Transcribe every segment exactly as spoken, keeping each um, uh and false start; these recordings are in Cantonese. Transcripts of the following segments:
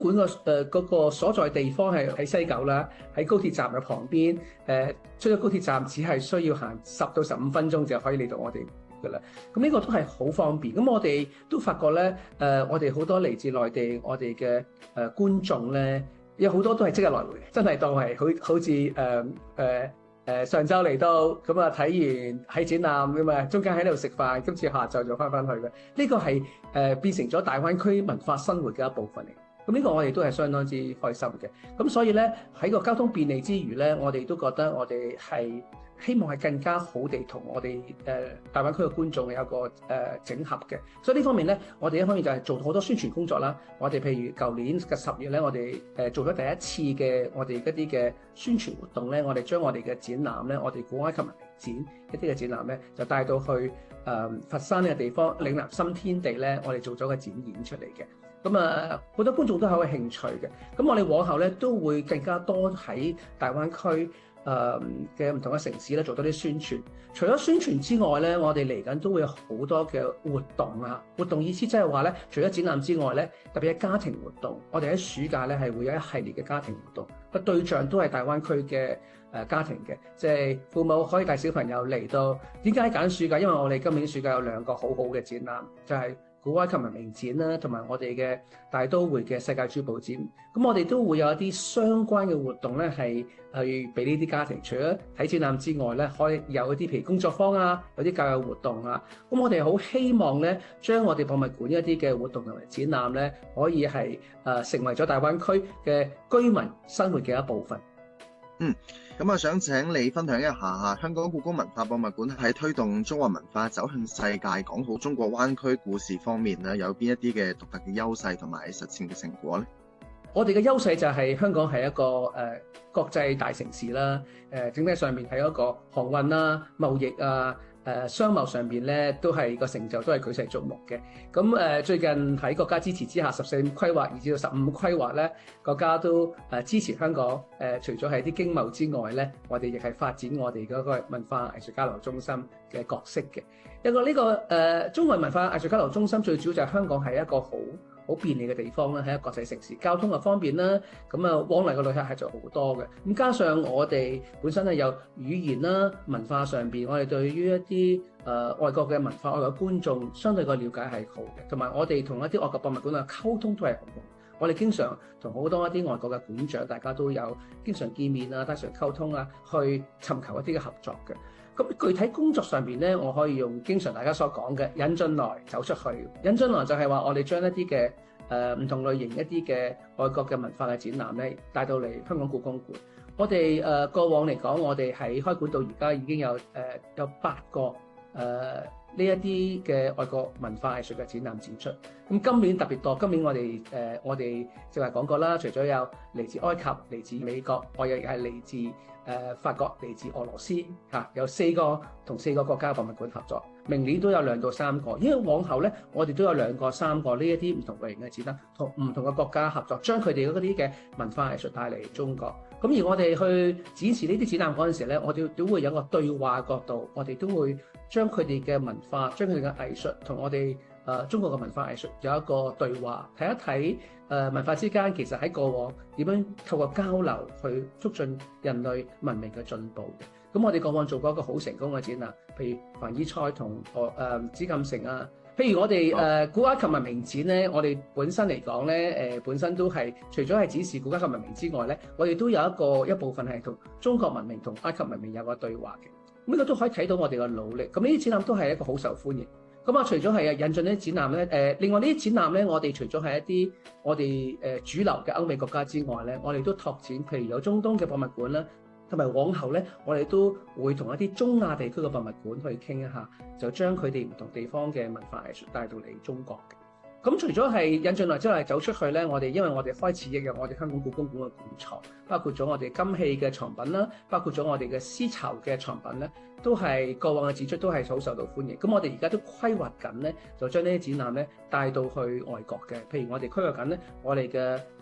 館個誒嗰個所在地方係喺西九啦，喺高鐵站嘅旁邊。誒、呃、出咗高鐵站，只係需要行十到十五分鐘就可以嚟到我哋㗎啦。咁呢個都係好方便。咁我哋都發覺咧，誒、呃、我哋好多嚟自內地我哋嘅誒觀眾咧，有好多都係即日來回，真係當係好好似誒誒誒上晝嚟到咁啊，睇完喺展覽咁啊，中間喺度食飯，今次下晝就翻返去嘅。呢、這個係誒、呃、變成咗大灣區文化生活嘅一部分嚟。咁呢個我哋都係相當之開心嘅。咁所以咧，喺個交通便利之餘咧，我哋都覺得我哋係希望係更加好地同我哋誒、呃、大灣區嘅觀眾有個誒、呃、整合嘅。所以呢方面咧，我哋一方面就係做好多宣傳工作啦。我哋譬如舊年嘅十月咧，我哋誒做咗第一次嘅我哋一啲嘅宣傳活動咧，我哋將我哋嘅展覽咧，我哋古埃及文明展一啲嘅展覽咧，就帶到去誒、呃、佛山呢個地方嶺南新天地咧，我哋做咗個展演出嚟嘅。咁啊，好多觀眾都好有興趣嘅。咁我哋往後咧都會更加多喺大灣區誒嘅唔同嘅城市咧做多啲宣傳。除咗宣傳之外咧，我哋嚟緊都會有好多嘅活動啊！活動意思即係話咧，除咗展覽之外咧，特別係家庭活動，我哋喺暑假咧係會有一系列嘅家庭活動，個對象都係大灣區嘅誒家庭嘅，即係父母可以帶小朋友嚟到。點解揀暑假？因為我哋今年暑假有兩個好好嘅展覽，就係古埃及文明展啦，同埋我哋嘅大都會嘅世界珠寶展。咁我哋都會有一啲相關嘅活動咧，係去俾呢啲家庭，除咗睇展覽之外咧，可以有一啲譬如工作坊啊，有啲教育活動啊。咁我哋好希望咧，將我哋博物館一啲嘅活動同埋展覽咧，可以係誒、呃、成為咗大灣區嘅居民生活嘅一部分。 嗯，咁啊，想請你分享一下香港故宮文化博物館喺推動中華文化走向世界、講好中國灣區故事方面咧，有邊一啲嘅獨特嘅優勢同埋實踐嘅成果咧？ 我哋嘅優勢就係香港係一個誒、呃、國際大城市啦，誒、呃、整體上面係一個航運啦、貿易啊、誒、呃、商貿上邊咧都係個成就都係舉世矚目嘅。咁誒、呃、最近喺國家支持之下，十四五規劃，以至到十五規劃咧，國家都誒、呃、支持香港誒、呃，除咗係啲經貿之外咧，我哋亦係發展我哋嗰個文化藝術交流中心嘅角色嘅。一個呢、這個誒、呃、中國文化藝術交流中心最主要就係香港係一個好好便利嘅地方啦，喺一個國際城市，交通又方便啦，咁啊往嚟嘅旅客係就好多嘅。咁加上我哋本身係有語言啦、文化上邊，我哋對於一啲誒、呃、外國嘅文化、外國觀眾相對個了解係好嘅，同埋我哋同一啲外國博物館嘅溝通都係好好。我哋經常同好多一啲外國嘅館長，大家都有經常見面啊，經常溝通啊，去尋求一啲嘅合作嘅。咁具體工作上邊咧，我可以用經常大家所講嘅引進來走出去。引進來就係話我哋將一啲嘅誒唔同類型一啲嘅外國嘅文化嘅展覽咧帶到嚟香港故宮館。我哋誒、呃、過往嚟講，我哋喺開館到而家已經有誒、呃、有八個誒呢一啲嘅外國文化藝術嘅展覽展出。咁今年特別多，今年我哋誒、呃、我哋就係講過啦，除咗有嚟自埃及、嚟自美國，我亦係嚟自誒、呃、法國、嚟自俄羅斯嚇、啊，有四個同四個國家博物館合作。明年都有兩到三個，因為往後咧，我哋都有兩個、三個呢一啲唔同類型嘅展覽，同唔同嘅國家合作，將佢哋嗰啲嘅文化藝術帶嚟中國。咁而我哋去展示呢啲展覽嗰陣時咧，我哋都會有個對話角度，我哋都會將佢哋嘅文化、將佢哋嘅藝術同我哋誒、呃、中國嘅文化藝術有一個對話，睇一睇誒、呃、文化之間其實喺過往點樣透過交流去促進人類文明嘅進步嘅。咁我哋過往做過一個好成功嘅展覽，譬如凡爾賽同誒誒紫禁城啊。譬如我哋誒、呃、古埃及文明展咧，我哋本身嚟講咧，誒、呃、本身都係除咗係展示古埃及文明之外咧，我哋都有一個一部分係同中國文明同埃及文明有個對話嘅。咁呢個都可以睇到我哋嘅努力。咁呢啲展覽都係一個好受歡迎。咁啊，除咗係引進呢啲展覽咧，誒、呃、另外呢啲展覽咧，我哋除咗係一啲我哋誒、呃、主流嘅歐美國家之外咧，我哋都拓展，譬如有中東嘅博物館啦。同埋往後咧，我哋都會同一啲中亞地區嘅博物館去傾一下，就將佢哋唔同地方嘅文化藝術帶到嚟中國嘅。咁除咗係引進來之後走出去咧，我哋因為我哋開始亦有我哋香港故宮館嘅館藏，包括咗我哋金器嘅藏品啦，包括咗我哋嘅絲綢嘅藏品咧，都係過往嘅展出都係好受到歡迎。咁我哋而家都規劃緊咧，就將呢啲展覽咧帶到去外國嘅。譬如我哋規劃緊咧，我哋嘅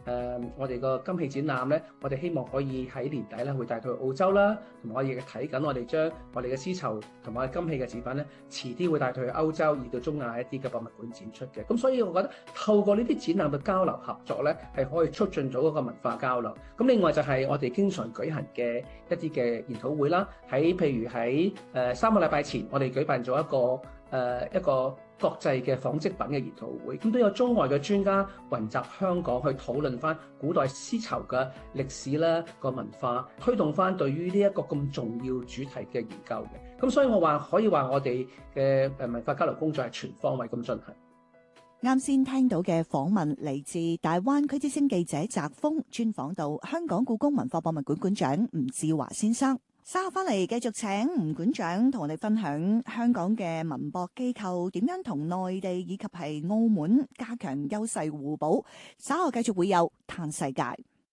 誒我哋個金器展覽咧，我哋希望可以喺年底咧會帶到去澳洲啦，同埋我亦睇緊我哋將我哋嘅絲綢同埋金器嘅展品咧，遲啲會帶到去歐洲，而到中亞一啲嘅博物館展出嘅。咁所以我覺得透過呢啲展覽嘅交流合作咧，係可以促進咗嗰個文化交流。咁另外就係我哋經常舉行嘅一啲嘅研討會啦，喺譬如喺誒三個禮拜前，我哋舉辦咗一個誒、呃、一個國際嘅紡織品嘅研討會，咁都有中外嘅專家雲集香港去討論翻古代絲綢嘅歷史啦、個文化，推動翻對於呢一個咁重要主題嘅研究嘅。咁所以我話可以話我哋嘅誒文化交流工作係全方位咁進行。 啱先聽到嘅訪問嚟自大灣區之聲記者澤峰，專訪到香港故宮文化博物館館長吳志華先生。稍後翻嚟繼續請吳館長同我哋分享香港嘅文博機構點樣同內地以及係澳門加強優勢互補。稍後繼續會有嘆世界。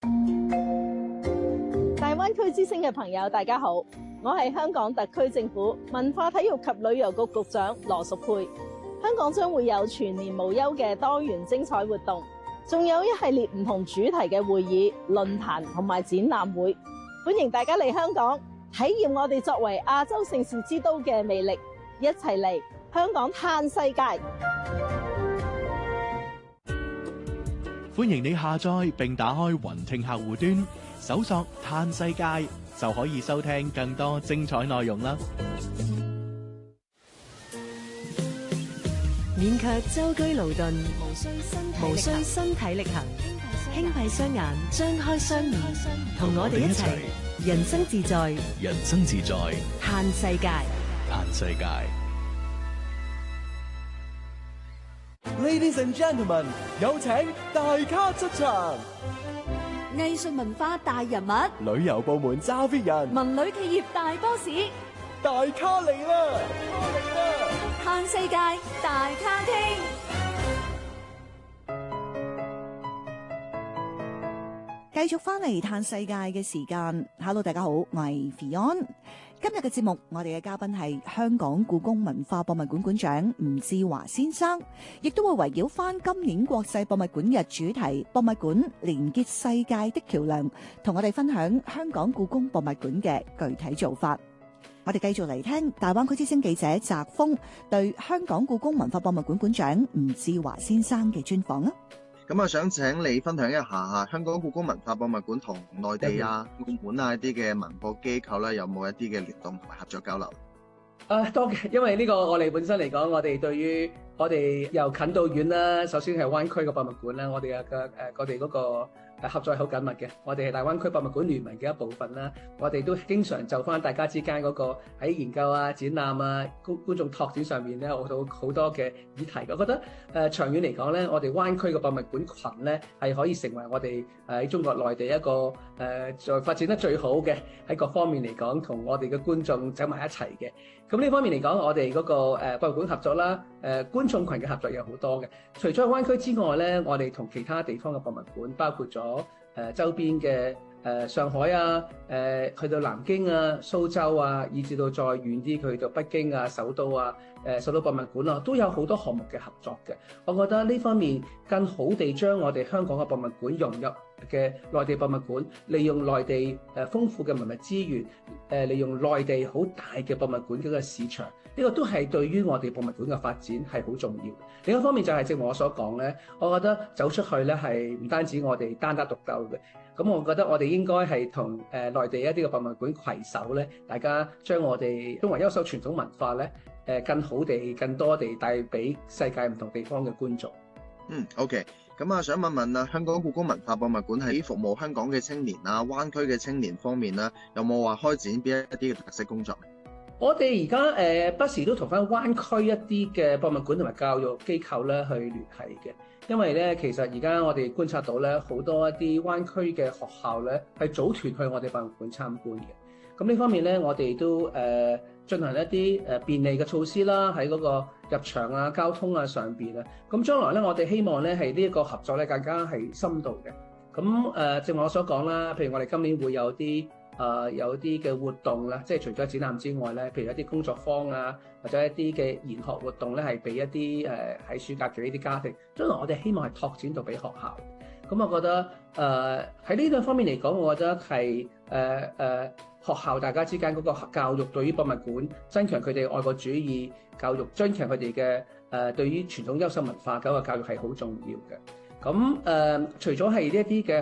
大灣區之聲嘅朋友大家好，我係香港特區政府文化體育及旅遊局局長羅淑佩。香港將會有全年無休嘅多元精彩活動，仲有一系列唔同主題嘅會議、論壇同埋展覽會，歡迎大家嚟香港體驗我哋作為亞洲盛事之都嘅魅力，一齊嚟香港嘆世界。 歡迎你下載並打開雲聽客戶端，搜索嘆世界就可以收聽更多精彩內容啦。 免卻舟車勞頓，無需身體力行，輕閉雙眼，張開雙耳，同我哋一齊人生自在， 人生自在， 嘆世界， 嘆世界。 Ladies and gentlemen， 有請大咖出場。 藝術文化大人物， 旅遊部門揸 fit 人， 文旅企業大 boss， 大咖嚟啦！嚟啦！ 嘆世界大咖廳。 繼續翻嚟嘆世界嘅時間 ，Hello， 大家好，我係 Fion。今日嘅節目，我哋嘅嘉賓係香港故宮文化博物館館長吳志華先生，亦都會圍繞翻今年國際博物館日主題“博物館連結世界的橋樑”，同我哋分享香港故宮博物館嘅具體做法。我哋繼續嚟聽大灣區之聲記者澤峰對香港故宮文化博物館館長吳志華先生嘅專訪啊！ 咁啊，想請你分享一下香港故宮文化博物館同內地啊、澳門啊一啲嘅文博機構咧，有冇一啲嘅聯動同埋合作交流？ 啊，多嘅，因為呢個我哋本身嚟講，我哋對於我哋由近到遠啦，首先係灣區嘅博物館啦，我哋嘅嘅誒，我哋嗰個誒合作係好緊密嘅，我哋係大灣區博物館聯盟嘅一部分啦，我哋都經常就翻大家之間嗰個喺研究啊、展覽啊、觀觀眾拓展上面咧，我到好多嘅議題。我覺得誒、呃、長遠嚟講咧，我哋灣區嘅博物館群咧係可以成為我哋喺中國內地一個誒在、呃、發展得最好嘅，喺各方面嚟講同我哋嘅觀眾走埋一齊嘅。咁呢方面嚟講，我哋嗰個誒博物館合作啦，誒觀眾群嘅合作有好多嘅。除咗灣區之外咧，我哋同其他地方嘅博物館，包括咗誒周邊嘅誒上海啊，誒去到南京啊、蘇州啊，以至到再遠啲去到北京啊、首都啊、誒首都博物館啊，都有好多項目嘅合作嘅。我覺得呢方面更好地將我哋香港嘅博物館融入嘅內地博物館，利用內地誒豐富嘅文物資源，誒利用內地好大嘅博物館嗰個市場，呢個都係對於我哋博物館嘅發展係好重要。另一方面就係正如我所講咧，我覺得走出去咧係唔單止我哋單打獨鬥嘅，咁我覺得我哋應該係同誒內地一啲嘅博物館攜手咧，大家將我哋中華優秀傳統文化咧誒更好地、更多地帶俾世界唔同地方嘅觀眾。 嗯 ，OK。咁啊，想問問啊，香港故宮文化博物館喺服務香港嘅青年啊、灣區嘅青年方面咧，有冇話開展邊一啲嘅特色工作？ 我哋而家誒不時都同翻灣區一啲嘅博物館同埋教育機構咧去聯繫嘅，因為咧其實而家我哋觀察到咧好多一啲灣區嘅學校咧係組團去我哋博物館參觀嘅。咁呢方面咧，我哋都誒、呃、進行一啲誒便利嘅措施啦，喺嗰個入場啊、交通啊上邊啊。咁將來咧，我哋希望咧係呢一個合作咧更加係深度嘅。咁誒、呃，正如我所講啦，譬如我哋今年會有啲誒、呃、有啲嘅活動啦，即係除咗展覽之外咧，譬如一啲工作坊啊，或者一啲嘅研學活動咧，係俾一啲誒喺暑假嘅呢啲家庭。將來我哋希望係拓展到俾學校。 咁我覺得誒喺呢兩方面嚟講，我覺得係誒誒學校大家之間嗰個教育對於博物館增強佢哋愛國主義教育，增強佢哋嘅誒對於傳統優秀文化嗰個教育係好重要嘅。咁誒、呃，除咗係呢一啲嘅